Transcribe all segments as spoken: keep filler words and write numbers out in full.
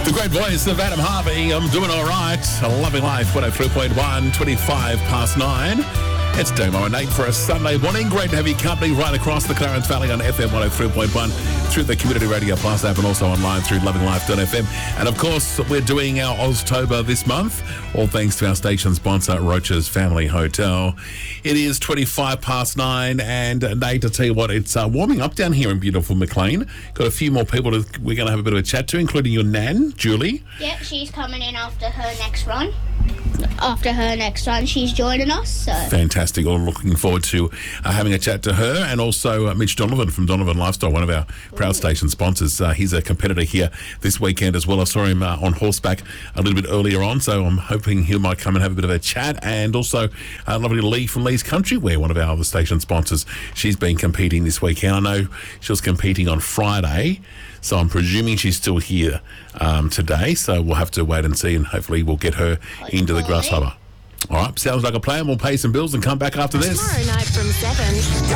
The great voice of Adam Harvey. I'm doing all right. Loving life. one oh three point one, twenty-five past nine. It's Demo and Nate for a Sunday morning. Great to have your company right across the Clarence Valley on F M one oh three point one through the Community Radio Plus app and also online through loving life dot f m. And of course, we're doing our Oztober this month, all thanks to our station sponsor, Roach's Family Hotel. It is twenty-five past nine, and Nate, to tell you what, it's uh, warming up down here in beautiful Maclean. Got a few more people to, we're going to have a bit of a chat to, including your nan, Julie. Yep, she's coming in after her next run. After her next run, she's joining us. So. Fantastic. All looking forward to uh, having a chat to her, and also uh, Mitch Donovan from Donovan Lifestyle, one of our proud Ooh. station sponsors. Uh, he's a competitor here this weekend as well. I saw him uh, on horseback a little bit earlier on, so I'm hoping he might come and have a bit of a chat. And also uh, lovely Lee from Lee's Country Wear, one of our other station sponsors. She's been competing this weekend. I know she was competing on Friday, so I'm presuming she's still here um, today. So we'll have to wait and see, and hopefully we'll get her into the grasshopper. All right, sounds like a plan. We'll pay some bills and come back after this. Tomorrow night from seven.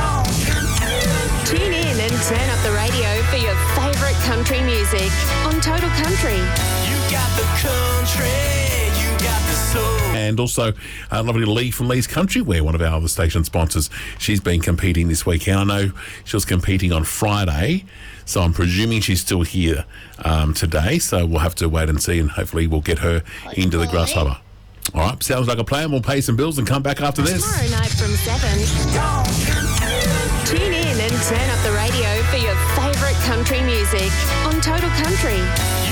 Tune in and turn up the radio for your favourite country music on Total Country. You got the country, you got the soul. And also uh, lovely Lee from Lee's Country Wear, one of our other station sponsors. She's been competing this weekend. I know she was competing on Friday, so I'm presuming she's still here um, today. So we'll have to wait and see, and hopefully we'll get her into the grasshopper. All right, sounds like a plan. We'll pay some bills and come back after this. Tomorrow night from seven. Tune in and turn up the radio for your favourite country music on Total Country.